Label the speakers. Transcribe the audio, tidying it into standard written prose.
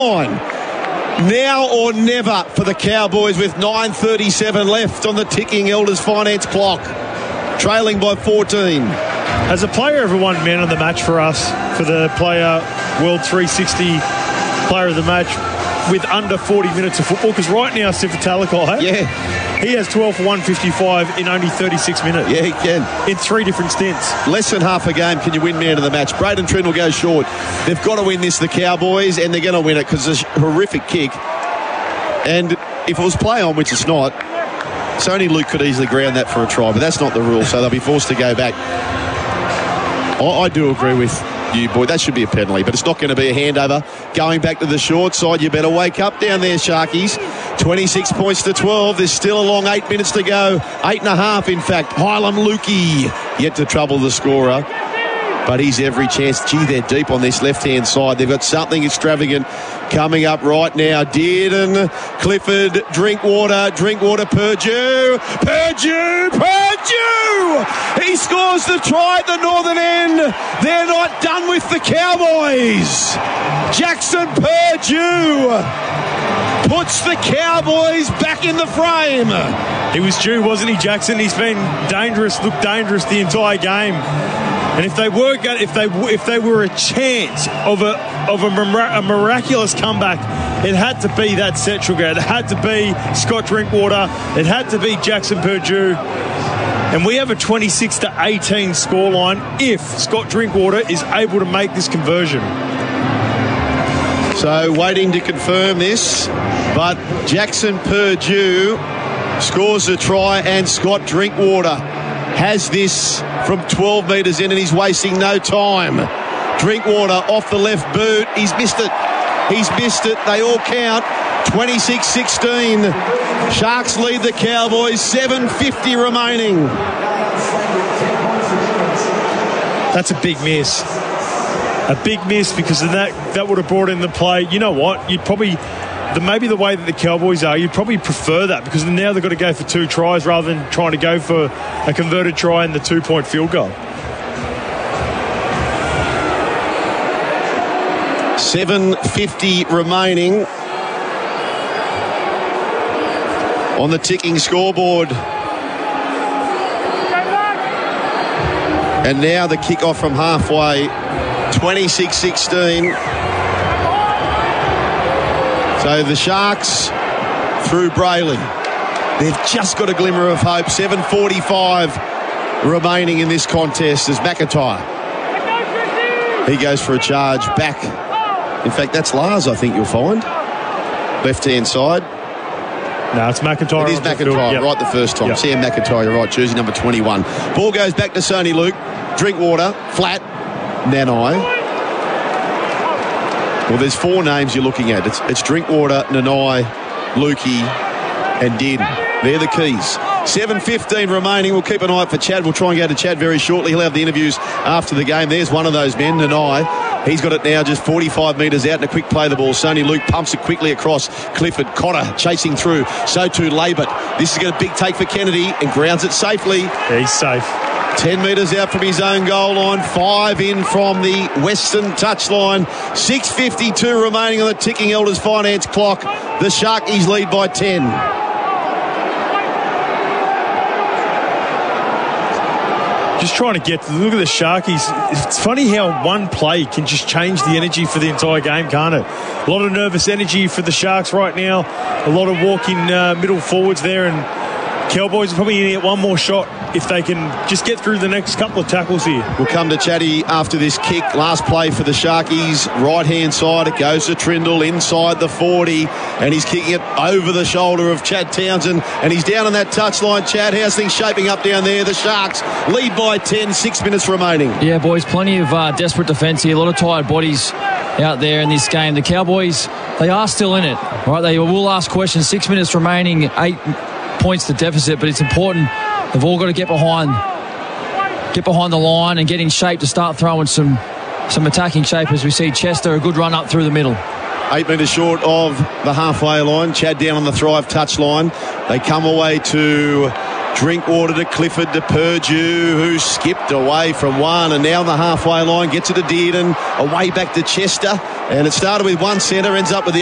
Speaker 1: Now or never for the Cowboys with 9:37 left on the ticking Elders Finance clock. Trailing by 14.
Speaker 2: As a player, everyone man of the match for us, for the player World 360 player of the match with under 40 minutes of football. Because right now, Sifa Talakai, he has 12 for 155 in only 36 minutes.
Speaker 1: Yeah, he can.
Speaker 2: In 3 different stints.
Speaker 1: Less than half a game can you win man of the match. Braden Trindle goes short. They've got to win this, the Cowboys, and they're going to win it because it's a horrific kick. And if it was play on, which it's not, Sony Luke could easily ground that for a try, but that's not the rule, so they'll be forced to go back. I do agree with you, boy. That should be a penalty, but it's not going to be a handover. Going back to the short side, you better wake up down there, Sharkies. 26 points to 12. There's still a long 8 minutes to go. 8.5, in fact. Hylam Lukey yet to trouble the scorer. But he's every chance. Gee, they're deep on this left-hand side. They've got something extravagant coming up right now. Dearden, Clifford, Drinkwater, Purdue. He scores the try at the northern end. They're not done with the Cowboys. Jackson Purdue puts the Cowboys back in the frame.
Speaker 2: He was due, wasn't he, Jackson? He's been looked dangerous the entire game. And if they were a chance of a miraculous comeback, it had to be that central guard. It had to be Scott Drinkwater. It had to be Jackson Purdue. And we have a 26-18 scoreline if Scott Drinkwater is able to make this conversion.
Speaker 1: So waiting to confirm this, but Jackson Purdue scores a try and Scott Drinkwater has this from 12 metres in and he's wasting no time. Drinkwater off the left boot. He's missed it. They all count. 26-16. Sharks lead the Cowboys. 7:50 remaining.
Speaker 2: That's a big miss. A big miss because of that would have brought in the play. You know what? You'd probably... maybe the way that the Cowboys are, you'd probably prefer that because now they've got to go for 2 tries rather than trying to go for a converted try and the 2-point field goal.
Speaker 1: 7:50 remaining on the ticking scoreboard. And now the kickoff from halfway, 26-16. So the Sharks through Brayley. They've just got a glimmer of hope. 7:45 remaining in this contest as McIntyre. He goes for a charge back. In fact, that's Lars, I think you'll find. Left-hand side.
Speaker 2: No, it's McIntyre.
Speaker 1: It is McIntyre, right the first time. Sam McIntyre, you're right, jersey number 21. Ball goes back to Sony Luke. Drinkwater, flat. Nanai. Well, there's 4 names you're looking at. It's Drinkwater, Nanai, Lukey, and Dearden. They're the keys. 7:15 remaining. We'll keep an eye out for Chad. We'll try and go to Chad very shortly. He'll have the interviews after the game. There's one of those men, Nanai. He's got it now just 45 metres out and a quick play the ball. Sony Luke pumps it quickly across. Clifford, Cotter chasing through. So too Labert. This is got a big take for Kennedy and grounds it safely.
Speaker 2: He's safe.
Speaker 1: 10 metres out from his own goal line. 5 in from the western touchline. 6:52 remaining on the ticking Elders Finance clock. The Sharkies lead by 10.
Speaker 2: Just trying to look at the Sharkies. It's funny how one play can just change the energy for the entire game, can't it? A lot of nervous energy for the Sharks right now. A lot of walking middle forwards there, and Cowboys are probably going to get one more shot if they can just get through the next couple of tackles here.
Speaker 1: We'll come to Chatty after this kick. Last play for the Sharkies. Right-hand side, it goes to Trindle inside the 40, and he's kicking it over the shoulder of Chad Townsend, and he's down on that touchline. Chad, how's things shaping up down there? The Sharks lead by 10, 6 minutes remaining.
Speaker 3: Yeah, boys, plenty of desperate defence here. A lot of tired bodies out there in this game. The Cowboys, they are still in it. All right, they will ask questions. 6 minutes remaining, 8 points to deficit, but it's important. They've all got to get behind the line and get in shape to start throwing some attacking shape as we see Chester, a good run up through the middle.
Speaker 1: 8 metres short of the halfway line. Chad down on the Thrive touch line. They come away to Drinkwater to Clifford to Purdue, who skipped away from one, and now on the halfway line gets it to Dearden, away back to Chester, and it started with one centre, ends up with the